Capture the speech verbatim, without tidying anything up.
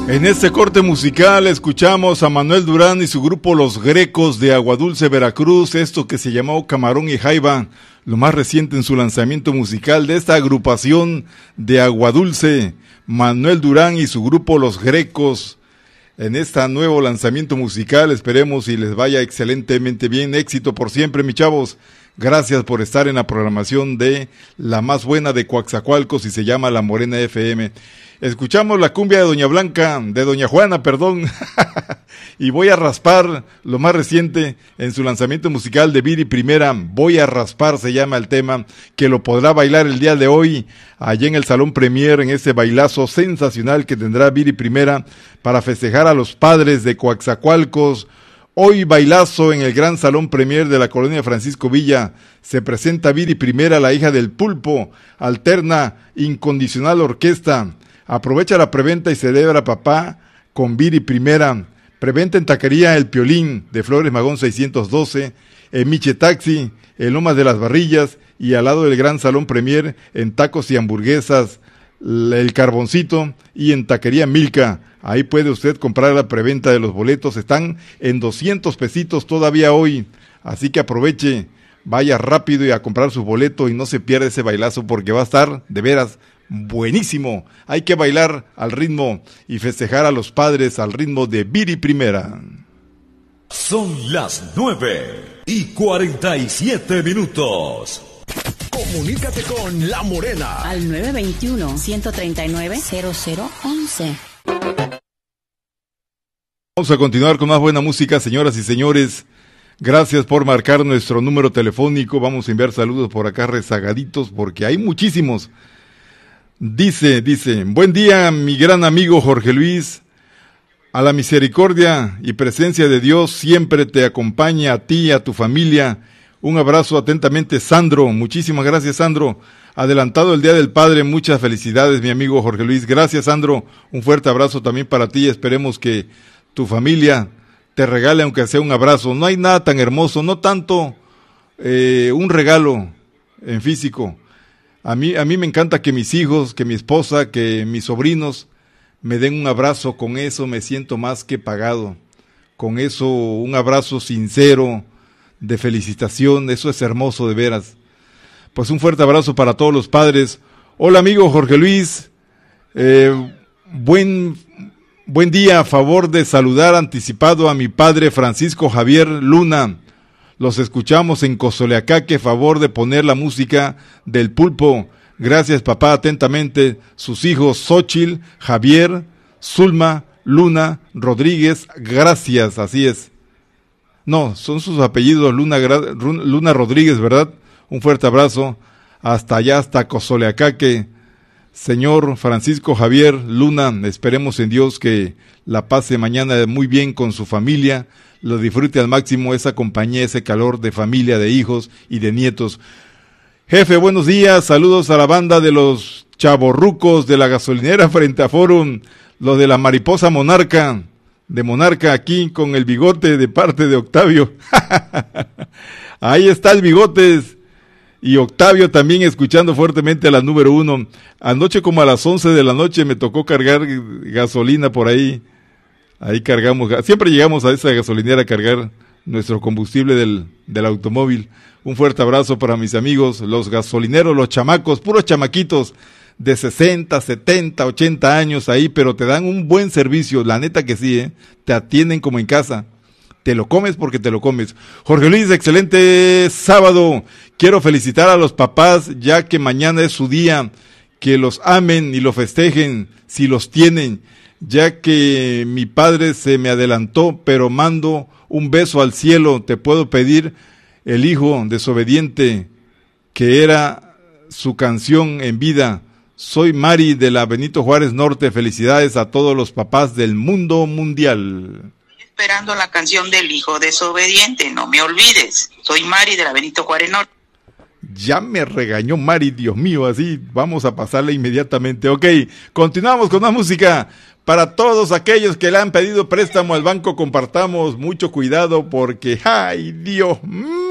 En este corte musical escuchamos a Manuel Durán y su grupo Los Grecos de Aguadulce, Veracruz, esto que se llamó Camarón y Jaiba, lo más reciente en su lanzamiento musical de esta agrupación de Aguadulce, Manuel Durán y su grupo Los Grecos. En este nuevo lanzamiento musical esperemos y les vaya excelentemente bien, éxito por siempre, mis chavos. Gracias por estar en la programación de la más buena de Coaxacualcos y se llama La Morena F M. Escuchamos la cumbia de Doña Blanca, de Doña Juana, perdón, y Voy a Raspar, lo más reciente en su lanzamiento musical de Viri Primera, Voy a Raspar se llama el tema, que lo podrá bailar el día de hoy, allá en el Salón Premier, en ese bailazo sensacional que tendrá Viri Primera para festejar a los padres de Coaxacualcos. Hoy bailazo en el Gran Salón Premier de la Colonia Francisco Villa. Se presenta Viri Primera, la hija del Pulpo, alterna Incondicional Orquesta. Aprovecha la preventa y celebra papá con Viri Primera. Preventa en Taquería El Piolín de Flores Magón seiscientos doce, en Miche Taxi, en Lomas de las Barrillas y al lado del Gran Salón Premier en Tacos y Hamburguesas, El Carboncito y en Taquería Milka. Ahí puede usted comprar la preventa de los boletos, están en doscientos pesitos todavía hoy, así que aproveche, vaya rápido y a comprar su boleto y no se pierda ese bailazo porque va a estar de veras buenísimo. Hay que bailar al ritmo y festejar a los padres al ritmo de Viri Primera. Son las nueve y cuarenta y siete minutos. Comunícate con La Morena al nueve veintiuno, ciento treinta y nueve, cero cero once. Vamos a continuar con más buena música, señoras y señores. Gracias por marcar nuestro número telefónico. Vamos a enviar saludos por acá rezagaditos porque hay muchísimos. Dice, dice, buen día mi gran amigo Jorge Luis, a la misericordia y presencia de Dios siempre te acompaña a ti y a tu familia. Un abrazo atentamente, Sandro. Muchísimas gracias, Sandro. Adelantado el Día del Padre, muchas felicidades mi amigo Jorge Luis. Gracias, Sandro. Un fuerte abrazo también para ti. Esperemos que tu familia te regale aunque sea un abrazo. No hay nada tan hermoso, no tanto eh, un regalo en físico. A mí, a mí me encanta que mis hijos, que mi esposa, que mis sobrinos me den un abrazo. Con eso me siento más que pagado. Con eso un abrazo sincero, de felicitación, eso es hermoso de veras. Pues un fuerte abrazo para todos los padres. Hola amigo Jorge Luis, eh, buen, buen día, a favor de saludar anticipado a mi padre Francisco Javier Luna. Los escuchamos en Cozoleacaque, favor de poner la música del Pulpo. Gracias papá, atentamente, sus hijos Xóchitl, Javier, Zulma, Luna, Rodríguez, gracias, así es. No, son sus apellidos, Luna, Luna Rodríguez, ¿verdad? Un fuerte abrazo, hasta allá, hasta Cozoleacaque. Señor Francisco Javier Luna, esperemos en Dios que la pase mañana muy bien con su familia, lo disfrute al máximo, esa compañía, ese calor de familia, de hijos y de nietos. Jefe, buenos días, saludos a la banda de los chavorrucos de la gasolinera frente a Forum, los de la Mariposa Monarca, de Monarca aquí con el bigote de parte de Octavio. Ahí está el bigotes. Y Octavio también escuchando fuertemente a la número uno. Anoche como a las once de la noche me tocó cargar gasolina por ahí. Ahí cargamos, siempre llegamos a esa gasolinera a cargar nuestro combustible del, del automóvil. Un fuerte abrazo para mis amigos, los gasolineros, los chamacos, puros chamaquitos de sesenta, setenta, ochenta años ahí, pero te dan un buen servicio, la neta que sí, ¿eh? Te atienden como en casa. Te lo comes porque te lo comes. Jorge Luis, excelente sábado. Quiero felicitar a los papás, ya que mañana es su día. Que los amen y lo festejen, si los tienen. Ya que mi padre se me adelantó, pero mando un beso al cielo. Te puedo pedir, el hijo desobediente, que era su canción en vida. Soy Mari de la Benito Juárez Norte. Felicidades a todos los papás del mundo mundial. Esperando la canción del hijo desobediente, no me olvides. Soy Mari de la Benito Juárez Norte. Ya me regañó Mari, Dios mío, así vamos a pasarle inmediatamente. Ok, continuamos con más música. Para todos aquellos que le han pedido préstamo al banco, compartamos mucho cuidado porque, ¡ay, Dios mío!